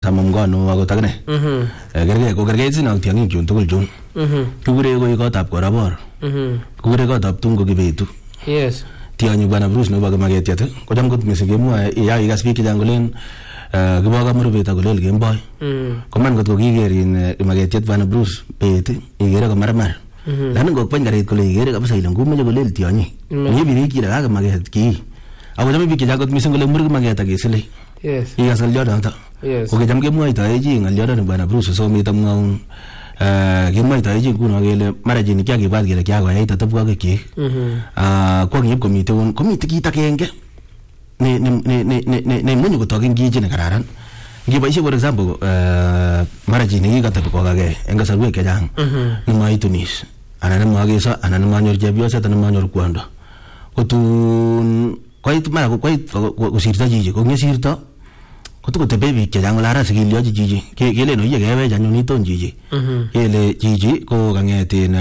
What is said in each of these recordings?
samamgono akot akine kergei sinok tiong'ik chun tugul chun kikure koi kotab korabor kikure kotab tungo kibetu Yes. tionyi Bwana Bruce nebo kimaketiet kocham kot mising kemwoe ikas biik chechang kolen kibo kamurubet akolel kemboi koman kot ko kiker kimaketiet Bwana Bruce bet ikere komarmar lakini ngokweny karit kole ikere kabisa ile ngumeche kolel tionyi ngibi biik chile kakimaket kii ako chame biik chechang kot mising kole mur kimaket akesile ikas ng'oliodoto kokicham kemwoitoe chi ng'oliodoni Bwana Bruce so mito mwaun kemwoitoe chi nguno kele mara chi nikiakibwat kele kiakoyait atebwokik kwang'ib komite kit agenge neimuchi kotokin chi chi nekararan ngiboisie for example mara chi nekikateb kokagei eng kasarwek chechang nemaitunis anan nemakeso anan nemanyor chepyoset anan nemanyor kwondo kotun koit mara koit kosirto chichi kong'esirto kotukotebe biik chechang kole ara sikiliochi chichi kelen oye kewech anyun iton chichi kele chichi ko kang'etin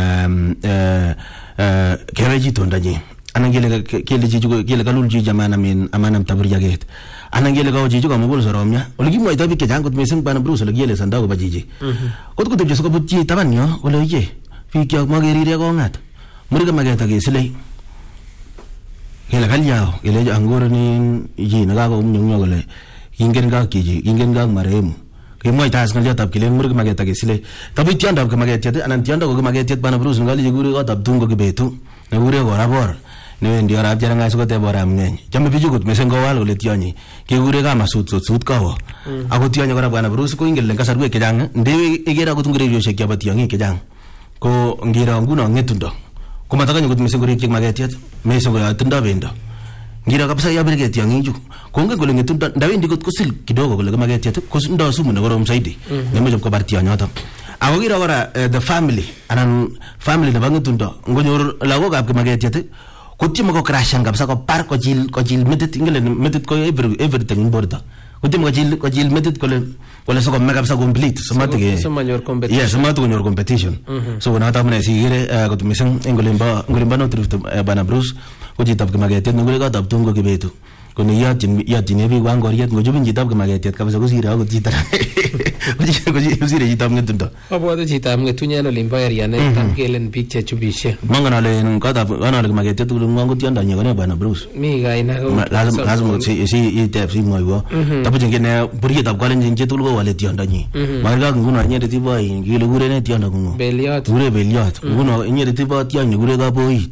kewech itondanyi anan kele chichi kele kalul chichi amanam taburiaket anan kele kawo chichi komugul soromya ole kimwoito biik chechang kot mising Bwana Bruce ole kielesondoi kobo chichi kotukotebche sikobut chi taban yo kole oye biik chok makerire kong'at murike maket akesilei kele kalyao kele angoroni chi nekakoumnyong'yo kole kingen kak chichi kingen kak marehemu kemwoito as ng'oliotab kelen mur kimaket akesile tabu tiondab kimaketiet anan tiondo ko kimaketiet Bwana Bruce ngali chekure kotab tungo kibetu nekure korabor newendi orab cherang'ai sikoteb orab ng'eny chame bichu kot mising kowal kole tionyi kekure kamasut kawo ako tionyi kora Bwana Bruce ko ingen kasarwek chechang ndewe ikere akot ngureriosiek chebo tiong'ik chechang ko ngiro nguno ng'etundo komatakanyo kot mising korikyi kimaketiet mising ko tindoi bendo ngiro kabisa yabirike tiong'ichu kongen kole ng'etundo ndawendi kot kosil kidogo kole kimaketiet kosindoi sumu nekorom zaidi nemoche kobar tionyoto ako kiro kora the family anan family nebo ng'etundo ngonyor lagokab kimaketiet kotieme ko crashan kabisa kopar kochil metit ingele metit ko everything in borto kotieme kochil metit kole sikome kabisa complete simanyor competition yes simatkonyor competition so konoto amune sikere kot mising eng olimbo North Rift Bwana Bruce ko chitab kimaketiet nekure kotab tungo kibetu kone yotyine biik wangoriet ngochubin chitab kimaketiet kabisa kosire akot chito kosire chitab ng'etundo abwote chitab ng'etunyel olimbo area netam kelen biik chechubishe mongen ale ale kimaketiet tugul ngwong ko tiondonyi kone Bwana Bruce mi kaina lazima iteb simwoiwo tabuchin kene burietab kalenjin chitugul kowale tiondonyi makerkak nguno inyendet ibo kele kure ne tiondo ng'ung kure beliot nguno inyendet ibo tionyi kure kaboit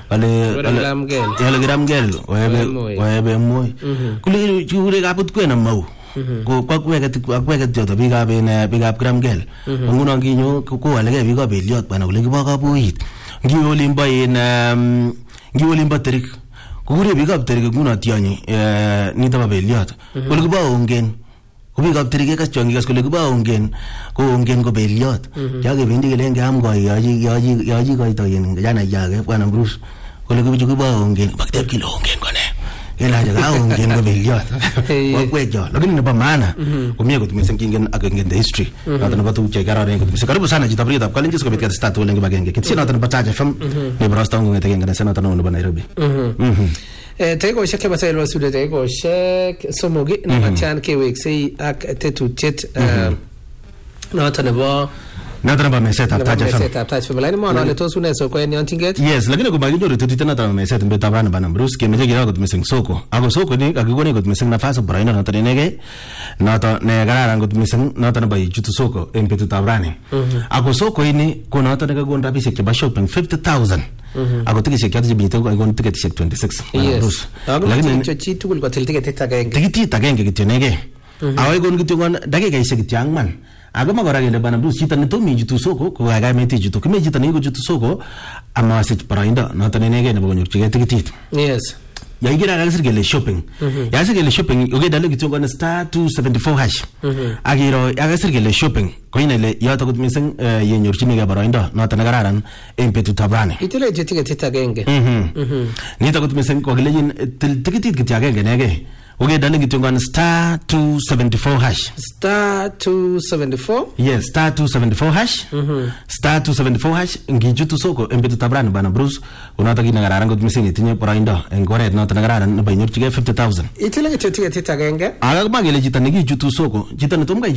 ale kiramgel koebe moi kule kabut kwena mau ko kwakweket yoto biikab kiramgel nguno nginyo kowalekei biikab beliot bana kule kibo kaboit ngiwe olimbo terik kokure biikab terik nguno tionyi nito bo beliot kole kibo ongen ko biikab terik kekas tionyi kas kole kibo ongen ko beliot chakebendi kelen keam koi yochi koitoyen jana yake Bwana Bruce kole kibo ongen bakiteb kile ongen kone kelaje kaongen ko beliot wakwejo lakini nebo maana komie kot mising kingen ak ingen the history noto nebo tuguk chekararan kot mising karibu sana chito Buriet ab Kalenjin sikobit ketestai tugul eng kibagenge kitsi noto nebo Charge FM nebo Rasta ngongete kingen senata nebo Nairobi tegoshek chebo Sailor Studio tegoshek somogi nematyan keweksei ak tetutiet noto nebo mesetab Taach FM lakini mwana ale tos une soko en yontinget yes lakini kumakinyoru tetutiet noto meset mbetab rani Bwana Bruce kemeche kiro kot mising soko ako soko ni kakikone kot mising nafas boroindo noto inegei noto ne kararan kot mising noto nebo ichutu soko eng betutab rani ako soko ini ko noto nekakon rabisiek chebo shopping 50,000 ako tikisiek choto chemite kokon tiketisiek 26 lakini chi tugul kotil tiketit agenge kityo negei awai kon kityo kon dakikaisiek kityo ang'wan agama kora kele Bwana Bruce chito netomi ichutu soko ko kaikai meti ichutu kime chito nekikochutu soko amasich boroindo noto inegei nebo konyorchigei tikitit yes yaikira kakisir kele shopping yakisir kele shopping okidale kityo kon *274# akiro yakisir kele shopping ko inele yoto kot mising yenyorchinigei boroindo noto nekararan eng betutab rani itile tiketit agenge nito kot mising kokilejin tikitit kityo agenge negei okidale kityo kon *274# *274 yes *274# *274# ngichutu soko eng betutab rani Bwana Bruce unoto kit nekararan kot mising itinye boroindo eng oret noto nekararan nebo inyorchigei 50,000 itile kityo tiketit agenge akakimwa kele chito nekichutu soko chito netom